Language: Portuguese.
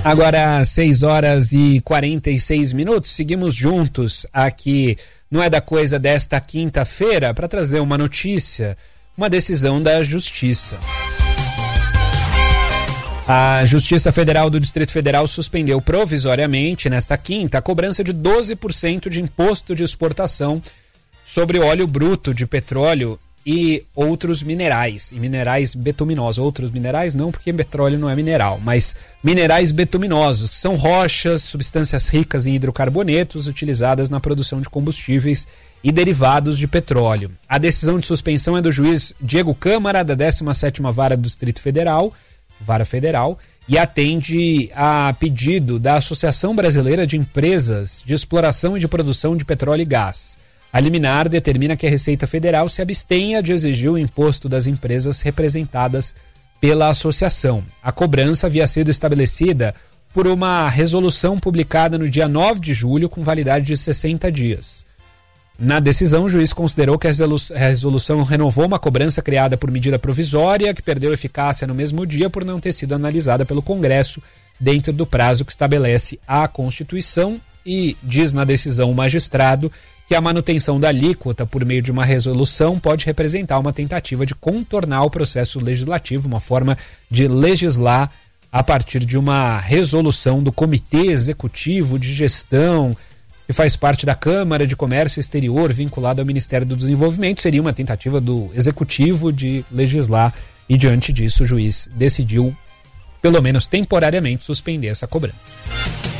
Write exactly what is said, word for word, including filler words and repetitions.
Agora, seis horas e quarenta e seis minutos, seguimos juntos aqui, não é da coisa desta quinta-feira, para trazer uma notícia, uma decisão da Justiça. A Justiça Federal do Distrito Federal suspendeu provisoriamente, nesta quinta, a cobrança de doze por cento de imposto de exportação sobre óleo bruto de petróleo e outros minerais, e minerais betuminosos. Outros minerais não, porque petróleo não é mineral, mas minerais betuminosos, que são rochas, substâncias ricas em hidrocarbonetos utilizadas na produção de combustíveis e derivados de petróleo. A decisão de suspensão é do juiz Diego Câmara, da décima sétima Vara do Distrito Federal, Vara Federal, e atende a pedido da Associação Brasileira de Empresas de Exploração e de Produção de Petróleo e Gás. A liminar determina que a Receita Federal se abstenha de exigir o imposto das empresas representadas pela associação. A cobrança havia sido estabelecida por uma resolução publicada no dia nove de julho com validade de sessenta dias. Na decisão, o juiz considerou que a resolução renovou uma cobrança criada por medida provisória, que perdeu eficácia no mesmo dia por não ter sido analisada pelo Congresso dentro do prazo que estabelece a Constituição, e diz na decisão o magistrado que a manutenção da alíquota por meio de uma resolução pode representar uma tentativa de contornar o processo legislativo, uma forma de legislar a partir de uma resolução do Comitê Executivo de Gestão, que faz parte da Câmara de Comércio Exterior, vinculado ao Ministério do Desenvolvimento. Seria uma tentativa do Executivo de legislar, e diante disso o juiz decidiu, pelo menos temporariamente, suspender essa cobrança.